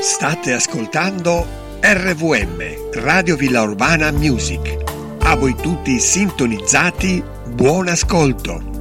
State ascoltando RVM, Radio Villa Urbana Music. A voi tutti sintonizzati, buon ascolto.